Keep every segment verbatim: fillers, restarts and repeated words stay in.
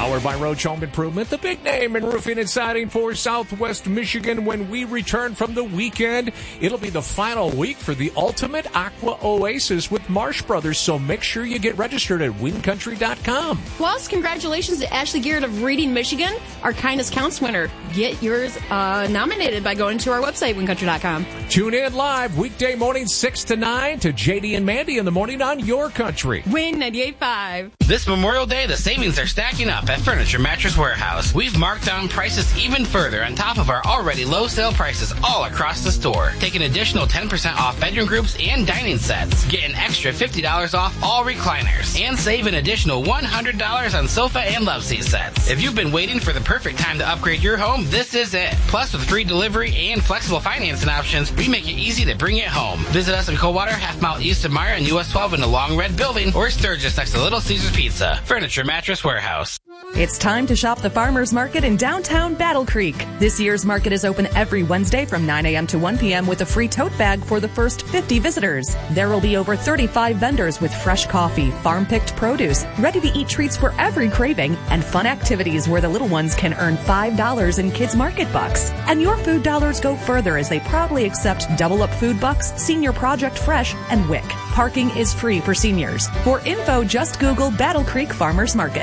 Powered by Roach Home Improvement, the big name in roofing and siding for Southwest Michigan. When we return from the weekend, it'll be the final week for the Ultimate Aqua Oasis with Marsh Brothers, so make sure you get registered at win country dot com. Plus, congratulations to Ashley Garrett of Reading, Michigan, our Kindness Counts winner. Get yours uh, nominated by going to our website, win country dot com. Tune in live weekday morning six to nine to J D and Mandy in the morning on Your Country. Win ninety-eight point five. This Memorial Day, the savings are stacking up at Furniture Mattress Warehouse. We've marked down prices even further on top of our already low sale prices all across the store. Take an additional ten percent off bedroom groups and dining sets. Get an extra fifty dollars off all recliners. And save an additional one hundred dollars on sofa and love seat sets. If you've been waiting for the perfect time to upgrade your home, this is it. Plus, with free delivery and flexible financing options, we make it easy to bring it home. Visit us in Coldwater, half mile east of Meyer and U S twelve in the Long Red Building, or Sturgis next to Little Caesars Pizza. Furniture Mattress Warehouse. It's time to shop the Farmers Market in downtown Battle Creek. This year's market is open every Wednesday from nine a.m. to one p.m. with a free tote bag for the first fifty visitors. There will be over thirty-five vendors with fresh coffee, farm-picked produce, ready-to-eat treats for every craving, and fun activities where the little ones can earn five dollars in Kids Market Bucks. And your food dollars go further as they proudly accept Double Up Food Bucks, Senior Project Fresh, and W I C. Parking is free for seniors. For info, just Google Battle Creek Farmers Market.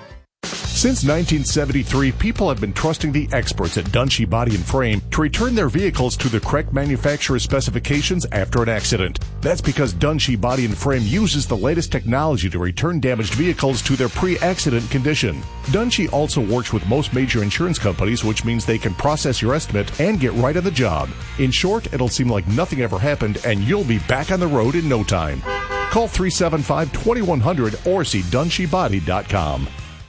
Since nineteen seventy-three, people have been trusting the experts at Dunshee Body and Frame to return their vehicles to the correct manufacturer's specifications after an accident. That's because Dunshee Body and Frame uses the latest technology to return damaged vehicles to their pre-accident condition. Dunshee also works with most major insurance companies, which means they can process your estimate and get right on the job. In short, it'll seem like nothing ever happened, and you'll be back on the road in no time. Call three seven five, two one zero zero or see dunshee body dot com.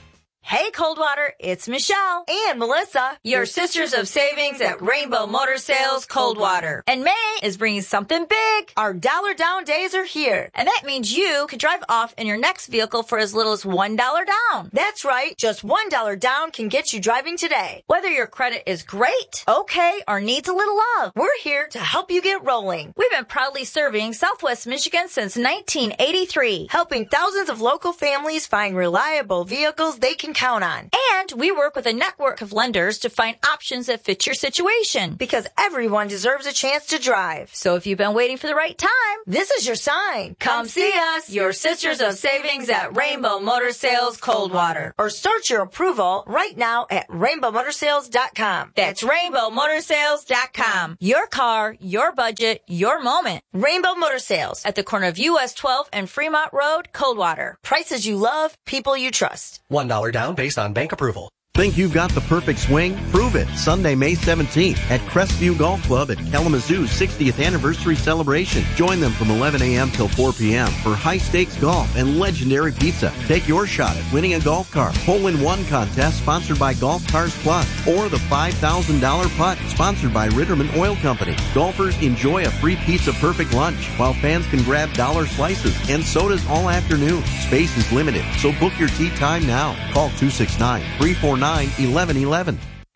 Hey, Coldwater, it's Michelle and Melissa, your sisters of savings at Rainbow Motor Sales Coldwater. And May is bringing something big. Our dollar down days are here. And that means you could drive off in your next vehicle for as little as one dollar down. That's right. Just one dollar down can get you driving today. Whether your credit is great, okay, or needs a little love, we're here to help you get rolling. We've been proudly serving Southwest Michigan since nineteen eighty-three, helping thousands of local families find reliable vehicles they can count on. And we work with a network of lenders to find options that fit your situation, because everyone deserves a chance to drive. So if you've been waiting for the right time, this is your sign. Come see us, your sisters of savings at Rainbow Motor Sales Coldwater, or start your approval right now at rainbow motor sales dot com. That's rainbow motor sales dot com. Your car, your budget, your moment. Rainbow Motor Sales at the corner of U S twelve and Fremont Road, Coldwater. Prices you love, people you trust. one dollar down based on bank approval. Think you've got the perfect swing? Prove it Sunday, May seventeenth at Crestview Golf Club at Kalamazoo's sixtieth anniversary celebration. Join them from eleven a.m. till four p.m. for high-stakes golf and legendary pizza. Take your shot at winning a golf cart. Hole-in-one contest sponsored by Golf Cars Plus, or the five thousand dollars putt sponsored by Ritterman Oil Company. Golfers enjoy a free pizza perfect lunch, while fans can grab dollar slices and sodas all afternoon. Space is limited, so book your tee time now. Call two six nine, three four nine, eleven eleven.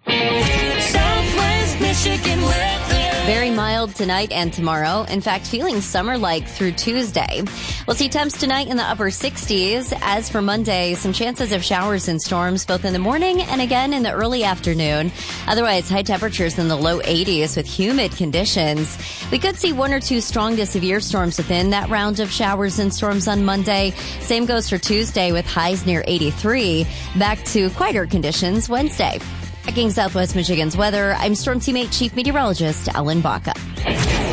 Southwest Michigan weather. Very mild tonight and tomorrow. In fact, feeling summer-like through Tuesday. We'll see temps tonight in the upper sixties. As for Monday, some chances of showers and storms both in the morning and again in the early afternoon. Otherwise, high temperatures in the low eighties with humid conditions. We could see one or two strong to severe storms within that round of showers and storms on Monday. Same goes for Tuesday with highs near eighty-three. Back to quieter conditions Wednesday. Tracking Southwest Michigan's weather, I'm Storm Teammate Chief Meteorologist Ellen Baca.